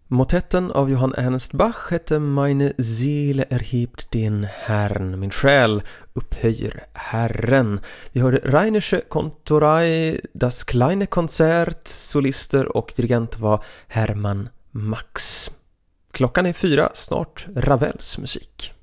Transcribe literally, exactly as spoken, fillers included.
Motetten av Johann Ernst Bach hette Meine Seele erhebt den Herrn. Min själ upphöjer Herren. Vi hörde Rheinische Kontorei, Das kleine Konzert, solister och dirigent var Hermann Max. Klockan är fyra, snart Ravels musik.